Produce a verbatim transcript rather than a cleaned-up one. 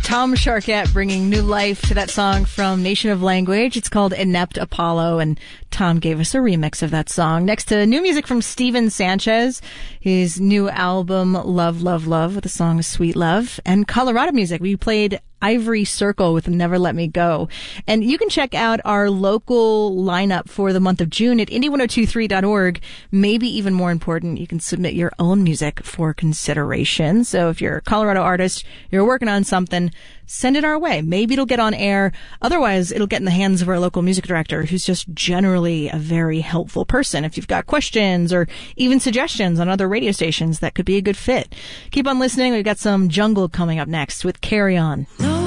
Tom Sharkett bringing new life to that song from Nation of Language. It's called Inept Apollo, and Tom gave us a remix of that song. Next to new music from Steven Sanchez, his new album Love, Love, Love with the song Sweet Love. And Colorado music, we played Ivory Circle with Never Let Me Go. And you can check out our local lineup for the month of June at indie ten twenty-three dot org. Maybe even more important, you can submit your own music for consideration. So if you're a Colorado artist, you're working on something, send it our way. Maybe it'll get on air. Otherwise, it'll get in the hands of our local music director, who's just generally a very helpful person. If you've got questions or even suggestions on other radio stations, that could be a good fit. Keep on listening. We've got some Jungle coming up next with Carry On.